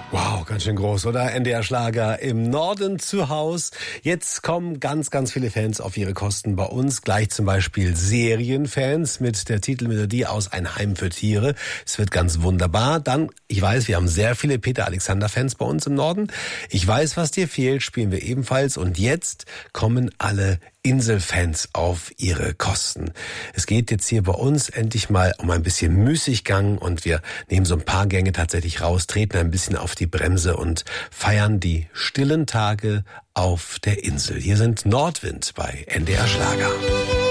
Wow, ganz schön groß, oder? NDR Schlager im Norden zu Haus. Jetzt kommen ganz, ganz viele Fans auf ihre Kosten bei uns. Gleich zum Beispiel Serienfans mit der Titelmelodie aus Ein Heim für Tiere. Es wird ganz wunderbar. Dann, ich weiß, wir haben sehr viele Peter Alexander-Fans bei uns im Norden. Ich weiß, was dir fehlt, spielen wir ebenfalls. Und jetzt kommen alle Inselfans auf ihre Kosten. Es geht jetzt hier bei uns endlich mal um ein bisschen Müßiggang und wir nehmen so ein paar Gänge tatsächlich raus, treten ein bisschen auf die Bremse und feiern die stillen Tage auf der Insel. Hier sind Nordwind bei NDR Schlager.